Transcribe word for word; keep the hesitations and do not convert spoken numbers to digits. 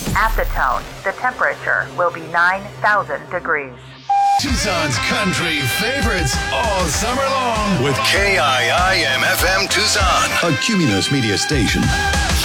At the Tone, the temperature will be nine thousand degrees. Tucson's country favorites all summer long with K I I M F M Tucson, a Cumulus Media station.